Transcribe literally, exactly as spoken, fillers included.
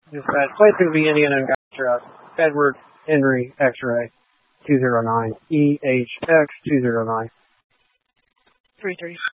Dispatch, Plate two B, Indiana and Gotcha. Edward Henry X-ray two zero nine, E H X two zero nine. three three.